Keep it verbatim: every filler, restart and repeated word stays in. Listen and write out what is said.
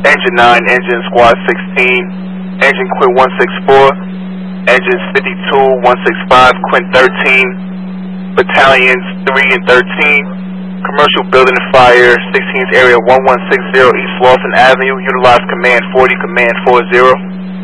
Engine nine, Engine Squad sixteen, Engine Quint one sixty-four, Engines fifty-two, one sixty-five, Quint thirteen, Battalions three and thirteen, Commercial Building and Fire, sixteenth Area one one six zero East Lawson Avenue, utilize Command forty, Command forty.